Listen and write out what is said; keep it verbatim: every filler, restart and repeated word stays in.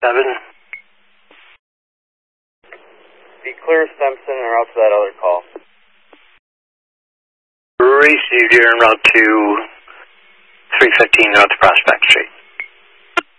seven. Be clear, Stimson, and route to that other call. Received here en route to three fifteen North Prospect Street.